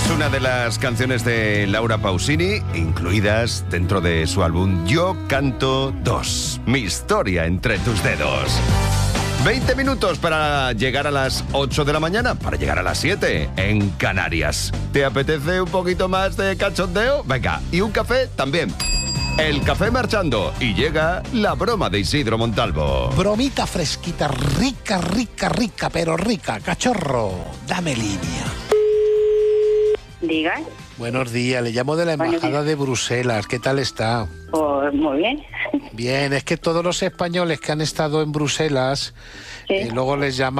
una de las canciones de Laura Pausini, incluidas dentro de su álbum Yo Canto 2, mi historia entre tus dedos. 20 minutos para llegar a las 8 de la mañana, para llegar a las 7 en Canarias. ¿Te apetece un poquito más de cachondeo? Venga, y un café también. El café marchando y llega la broma de Isidro Montalvo. Bromita fresquita, rica, rica, rica, pero rica. Cachorro, dame línea. Diga. Buenos días, le llamo de la Embajada de Bruselas. ¿Qué tal está? Pues muy bien. Bien, es que todos los españoles que han estado en Bruselas, Sí. luego les llaman